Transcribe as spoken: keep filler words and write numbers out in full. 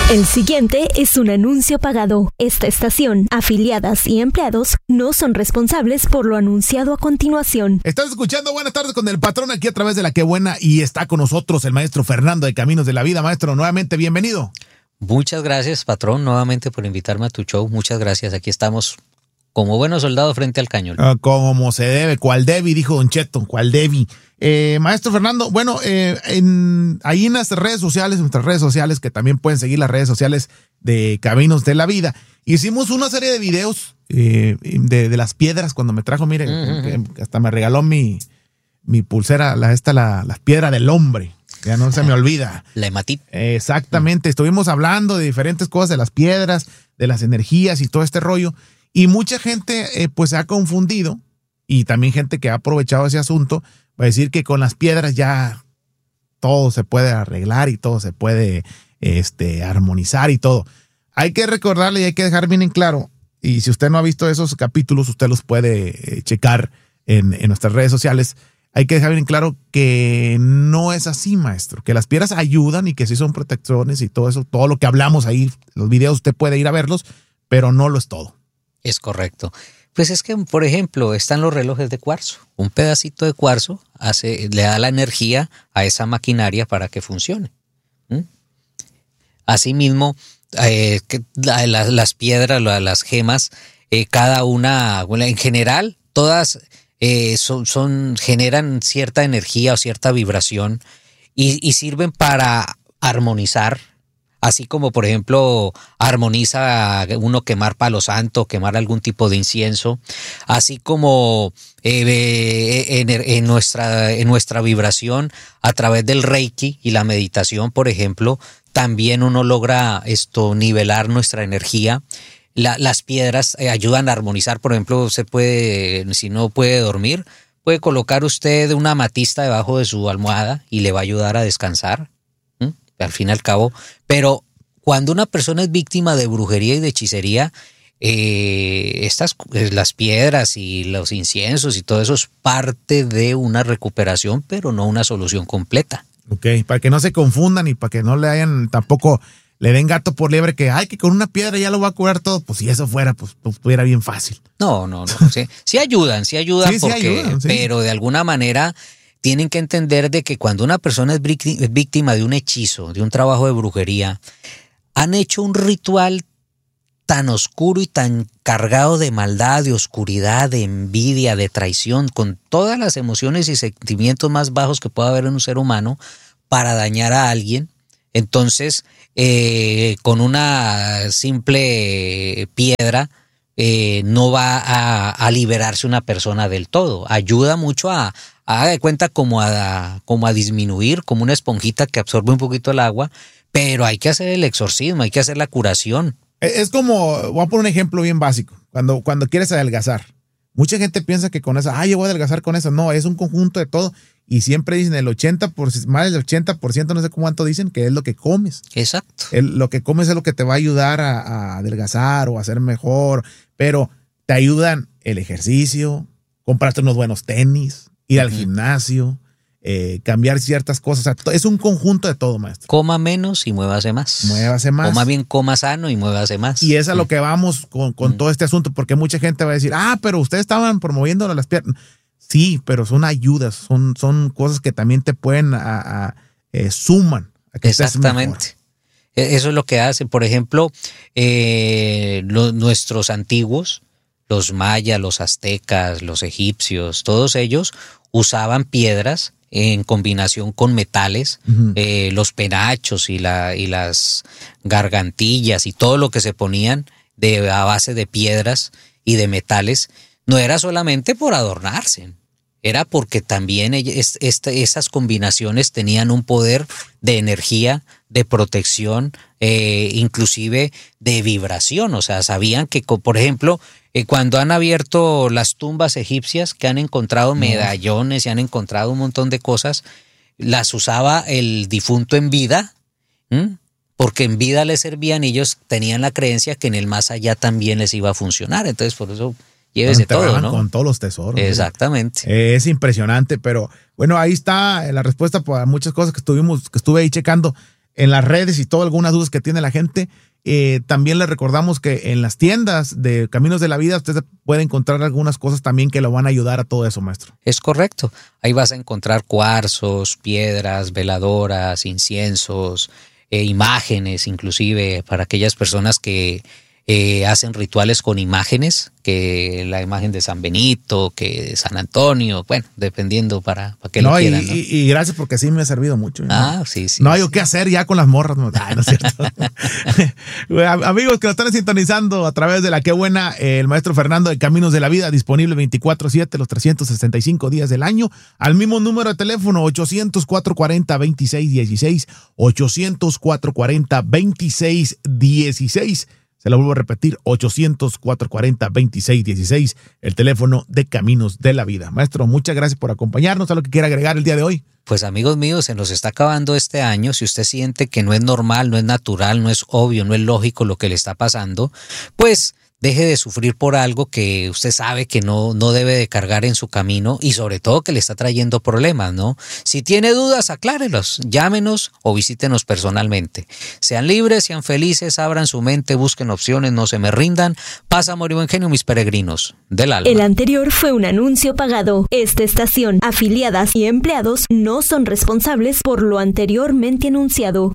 El siguiente es un anuncio pagado. Esta estación, afiliadas y empleados no son responsables por lo anunciado a continuación. Estás escuchando Buenas tardes con el patrón aquí a través de La Que Buena y está con nosotros el maestro Fernando de Caminos de la Vida. Maestro, nuevamente bienvenido. Muchas gracias, patrón, nuevamente por invitarme a tu show. Muchas gracias. Aquí estamos como buenos soldados frente al cañón. Uh, como se debe, cual debi, dijo Don Cheto, cual debi. Eh, maestro Fernando, bueno, eh, en, ahí en las redes sociales, nuestras redes sociales, que también pueden seguir las redes sociales de Caminos de la Vida, hicimos una serie de videos eh, de, de las piedras cuando me trajo, mire, uh-huh. que hasta me regaló mi, mi pulsera, la, esta, la, la piedra del hombre. Ya no se me olvida. La hematita. Exactamente. Estuvimos hablando de diferentes cosas, de las piedras, de las energías y todo este rollo. Y mucha gente eh, pues se ha confundido y también gente que ha aprovechado ese asunto va a decir que con las piedras ya todo se puede arreglar y todo se puede este, armonizar y todo. Hay que recordarle y hay que dejar bien en claro, y si usted no ha visto esos capítulos, usted los puede eh, checar en, en nuestras redes sociales. Hay que dejar bien claro que no es así, maestro, que las piedras ayudan y que sí son protecciones y todo eso, todo lo que hablamos ahí, los videos usted puede ir a verlos, pero no lo es todo. Es correcto. Pues es que, por ejemplo, están los relojes de cuarzo. Un pedacito de cuarzo hace, le da la energía a esa maquinaria para que funcione. ¿Mm? Asimismo, eh, que la, la, las piedras, las gemas, eh, cada una, bueno, en general, todas eh, son, son, generan cierta energía o cierta vibración y, y sirven para armonizar. Así como, por ejemplo, armoniza uno quemar palo santo, quemar algún tipo de incienso, así como eh, en, en, nuestra, en nuestra vibración a través del Reiki y la meditación, por ejemplo, también uno logra esto nivelar nuestra energía. La, las piedras eh, ayudan a armonizar, por ejemplo, se puede, si no puede dormir, puede colocar usted una amatista debajo de su almohada y le va a ayudar a descansar. Al fin y al cabo, pero cuando una persona es víctima de brujería y de hechicería, eh, estas, las piedras y los inciensos y todo eso es parte de una recuperación, pero no una solución completa. Ok, para que no se confundan y para que no le hayan tampoco, le den gato por liebre que, ay, que con una piedra ya lo va a curar todo. Pues si eso fuera, pues, pues estuviera bien fácil. No, no, no, sí, sí ayudan, sí ayudan, sí, porque, sí ayudan, sí. Pero de alguna manera tienen que entender de que cuando una persona es víctima de un hechizo, de un trabajo de brujería, han hecho un ritual tan oscuro y tan cargado de maldad, de oscuridad, de envidia, de traición, con todas las emociones y sentimientos más bajos que pueda haber en un ser humano para dañar a alguien. Entonces, eh, con una simple piedra, eh, no va a, a liberarse una persona del todo. Ayuda mucho a haga de cuenta como a, como a disminuir, como una esponjita que absorbe un poquito el agua, pero hay que hacer el exorcismo, hay que hacer la curación. Es como, voy a poner un ejemplo bien básico, cuando, cuando quieres adelgazar. Mucha gente piensa que con eso, ah, yo voy a adelgazar con eso. No, es un conjunto de todo y siempre dicen el ochenta por ciento, más del ochenta por ciento, no sé cuánto dicen, que es lo que comes. Exacto. El, lo que comes es lo que te va a ayudar a, a adelgazar o a ser mejor, pero te ayudan el ejercicio, comprarte unos buenos tenis, ir al gimnasio, eh, cambiar ciertas cosas. O sea, es un conjunto de todo, maestro. Coma menos y muévase más. Muévase más. Coma bien, coma sano y muévase más. Y es a lo que vamos con, con mm. todo este asunto, porque mucha gente va a decir, ah, pero ustedes estaban promoviendo las piernas. Sí, pero son ayudas, son, son cosas que también te pueden, a, a, eh, suman. A que exactamente. Eso es lo que hacen. Por ejemplo, eh, lo, nuestros antiguos, los mayas, los aztecas, los egipcios, todos ellos usaban piedras en combinación con metales, uh-huh. eh, los penachos y, la, y las gargantillas y todo lo que se ponían de, a base de piedras y de metales, no era solamente por adornarse, era porque también es, es, esas combinaciones tenían un poder de energía, de protección, eh, inclusive de vibración. O sea, sabían que, por ejemplo, eh, cuando han abierto las tumbas egipcias, que han encontrado medallones y han encontrado un montón de cosas, las usaba el difunto en vida, ¿m? Porque en vida les servían y ellos tenían la creencia que en el más allá también les iba a funcionar. Entonces, por eso llévese todo, ¿no? Con todos los tesoros. Exactamente. Eh, es impresionante, pero bueno, ahí está la respuesta para muchas cosas que estuvimos, que estuve ahí checando. en las redes y todas algunas dudas que tiene la gente. Eh, también les recordamos que en las tiendas de Caminos de la Vida usted puede encontrar algunas cosas también que lo van a ayudar a todo eso, maestro. Es correcto. Ahí vas a encontrar cuarzos, piedras, veladoras, inciensos, eh, imágenes, inclusive para aquellas personas que eh, hacen rituales con imágenes, que la imagen de San Benito, que de San Antonio, bueno, dependiendo para, para que no, lo quieran. Y, ¿no? y, y gracias porque sí me ha servido mucho. Ah, ¿no? sí, sí. No hay sí. qué hacer ya con las morras. No, ah, no es cierto. Amigos que lo están sintonizando a través de la Qué Buena, eh, el maestro Fernando de Caminos de la Vida, disponible veinticuatro siete los trescientos sesenta y cinco días del año, al mismo número de teléfono ochocientos, cuatrocientos cuarenta, veintiséis dieciséis, ochocientos, cuatrocientos cuarenta, veintiséis dieciséis. Se lo vuelvo a repetir, ochocientos, cuatrocientos cuarenta, veintiséis dieciséis, el teléfono de Caminos de la Vida. Maestro, muchas gracias por acompañarnos. ¿A lo que quiera agregar el día de hoy? Pues amigos míos, se nos está acabando este año. Si usted siente que no es normal, no es natural, no es obvio, no es lógico lo que le está pasando, pues deje de sufrir por algo que usted sabe que no, no debe de cargar en su camino y sobre todo que le está trayendo problemas, ¿no? Si tiene dudas, aclárelos, llámenos o visítenos personalmente. Sean libres, sean felices, abran su mente, busquen opciones, no se me rindan. Paz, amor y buen genio, mis peregrinos del alma. El anterior fue un anuncio pagado. Esta estación, afiliadas y empleados no son responsables por lo anteriormente anunciado.